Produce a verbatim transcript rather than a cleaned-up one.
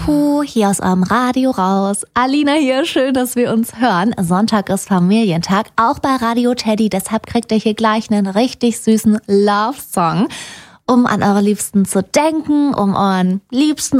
Puh, hier aus eurem Radio raus. Alina hier, schön, dass wir uns hören. Sonntag ist Familientag, auch bei Radio Teddy. Deshalb kriegt ihr hier gleich einen richtig süßen Love-Song, um an eure Liebsten zu denken, um euren Liebsten